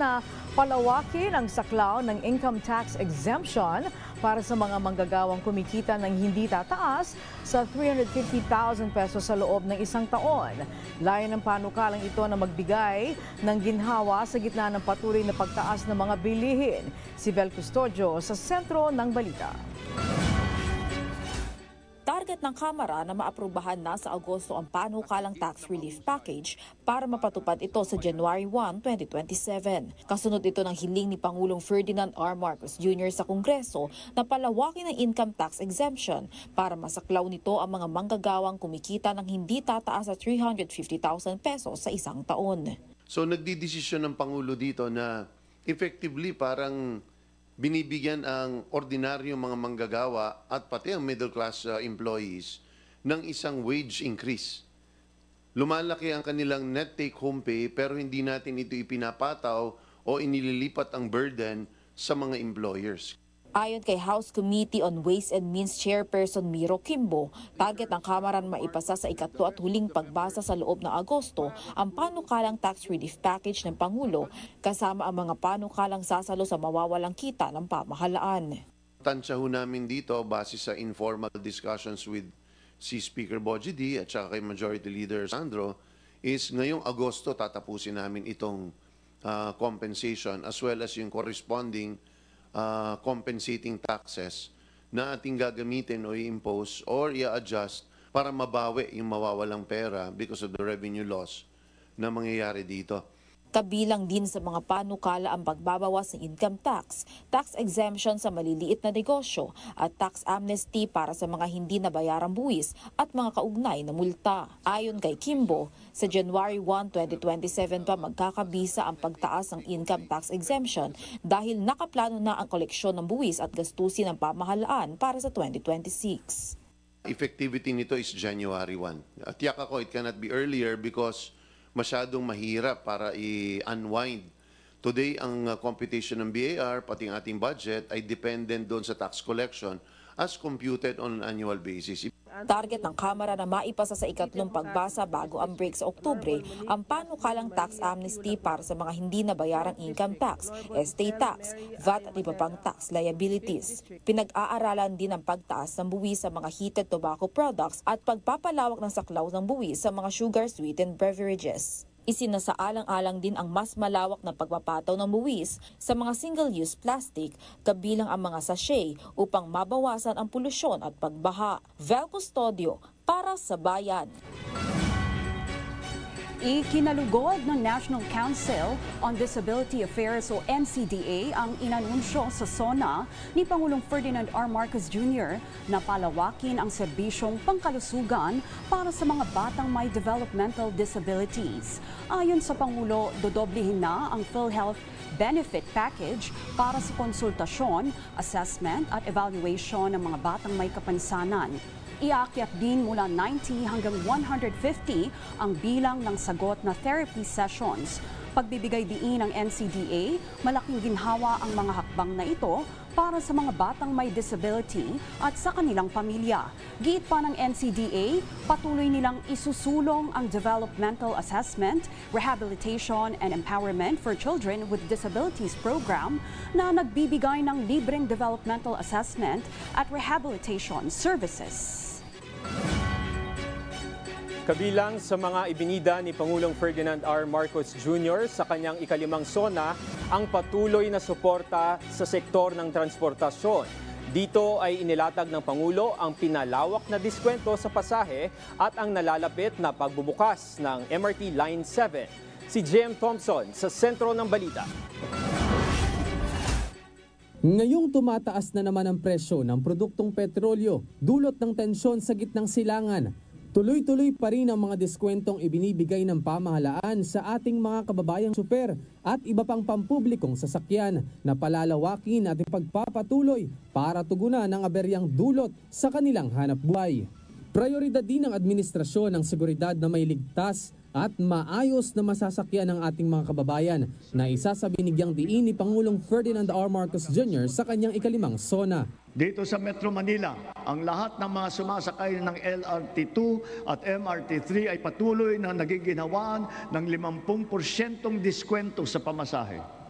na palawakin ang saklaw ng income tax exemption para sa mga manggagawang kumikita ng hindi tataas sa 350,000 pesos sa loob ng isang taon. Layo ng panukalang ito na magbigay ng ginhawa sa gitna ng patuloy na pagtaas ng mga bilihin. Si Bel Custodio sa sentro ng balita. Target ng Kamara na maaprubahan na sa Agosto ang panukalang tax relief package para mapatupad ito sa January 1, 2027. Kasunod ito ng hiling ni Pangulong Ferdinand R. Marcos Jr. sa Kongreso na palawakin ang income tax exemption para masaklaw nito ang mga manggagawang kumikita ng hindi tataas sa 350,000 pesos sa isang taon. So nagdidesisyon ng Pangulo dito na effectively parang binibigyan ang ordinaryong mga manggagawa at pati ang middle class employees ng isang wage increase. Lumalaki ang kanilang net take-home pay pero hindi natin ito ipinapataw o inililipat ang burden sa mga employers. Ayon kay House Committee on Ways and Means Chairperson Miro Kimbo, target ng Kamara na maipasa sa ikatlo at huling pagbasa sa loob ng Agosto ang panukalang tax relief package ng Pangulo kasama ang mga panukalang sasalo sa mawawalang kita ng pamahalaan. Tansya ho namin dito base sa informal discussions with si Speaker Bogie D at saka kay Majority Leader Sandro is ngayong Agosto tatapusin namin itong compensation as well as yung corresponding compensating taxes na ating gagamitin o i-impose or i-adjust para mabawi yung mawawalang pera because of the revenue loss na mangyayari dito. Kabilang din sa mga panukala ang pagbabawas ng income tax, tax exemption sa maliliit na negosyo at tax amnesty para sa mga hindi nabayarang buwis at mga kaugnay na multa. Ayon kay Kimbo, sa January 1, 2027 pa magkakabisa ang pagtaas ng income tax exemption dahil nakaplano na ang koleksyon ng buwis at gastusin ng pamahalaan para sa 2026. Effectivity nito is January 1. At tiyak ako it cannot be earlier because masyadong mahirap para i-unwind. Today, ang computation ng BAR, pati ang ating budget, ay dependent doon sa tax collection as computed on an annual basis. Target ng Kamara na maipasa sa ikatlong pagbasa bago ang break sa Oktubre ang panukalang tax amnesty para sa mga hindi nabayarang income tax, estate tax, VAT at iba pang tax liabilities. Pinag-aaralan din ang pagtaas ng buwis sa mga heated tobacco products at pagpapalawak ng saklaw ng buwis sa mga sugar-sweetened beverages. Isinasaalang-alang din ang mas malawak na pagpapataw ng buwis sa mga single-use plastic kabilang ang mga sachet upang mabawasan ang polusyon at pagbaha. Vel Custodio para sa Bayan. Ikinalugod ng National Council on Disability Affairs o NCDA ang inanunsyo sa SONA ni Pangulong Ferdinand R. Marcos Jr. na palawakin ang serbisyong pangkalusugan para sa mga batang may developmental disabilities. Ayon sa Pangulo, dodoblehin na ang PhilHealth benefit package para sa konsultasyon, assessment at evaluation ng mga batang may kapansanan. Iakyat din mula 90 hanggang 150 ang bilang ng sagot na therapy sessions. Pagbibigay diin ng NCDA, malaking ginhawa ang mga hakbang na ito para sa mga batang may disability at sa kanilang pamilya. Giit pa ng NCDA, patuloy nilang isusulong ang developmental assessment, rehabilitation and empowerment for children with disabilities program na nagbibigay ng libreng developmental assessment at rehabilitation services. Kabilang sa mga ibinida ni Pangulong Ferdinand R. Marcos Jr. sa kanyang ikalimang SONA ang patuloy na suporta sa sektor ng transportasyon. Dito ay inilatag ng Pangulo ang pinalawak na diskwento sa pasahe at ang nalalapit na pagbubukas ng MRT Line 7. Si Jem Thompson sa sentro ng balita. Ngayong tumataas na naman ang presyo ng produktong petrolyo, dulot ng tensyon sa gitnang silangan. Tuloy-tuloy pa rin ang mga diskwentong ibinibigay ng pamahalaan sa ating mga kababayang super at iba pang pampublikong sasakyan na palalawakin at ipagpapatuloy para tugunan ang aberyang dulot sa kanilang hanapbuhay. Prioridad din ng administrasyon ang seguridad na may ligtas at maayos na masasakyan ng ating mga kababayan na isa sa binigyang diin ni Pangulong Ferdinand R. Marcos Jr. sa kanyang ikalimang SONA. Dito sa Metro Manila, ang lahat ng mga sumasakay ng LRT2 at MRT3 ay patuloy na nagiginhawaan ng 50% diskwento sa pamasahe.